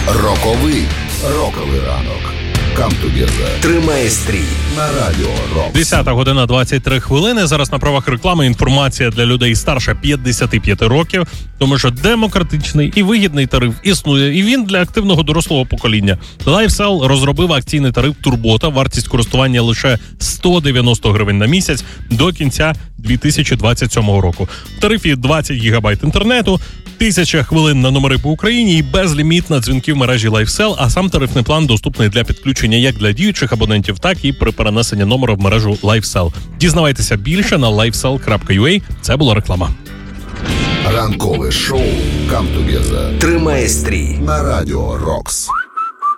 Роковий ранок. Come together. Тримай стрій. На Радіо Рокс. 10 година 23 хвилини. Зараз на правах реклами інформація для людей старше 55 років, тому що демократичний і вигідний тариф існує, і він для активного дорослого покоління. LifeSell розробив акційний тариф «Турбота». Вартість користування лише 190 гривень на місяць до кінця 2027 року. В тарифі 20 гігабайт інтернету, 1000 хвилин на номери по Україні і безліміт на дзвінки в мережі LifeSell, а сам тарифний план доступний для підключення як для діючих абонентів, так і при перенесенні номеру в мережу LifeSell. Дізнавайтеся більше на lifesell.ua. Це була реклама. Ранкове шоу Come together. Тримай стрій. На Радіо Рокс.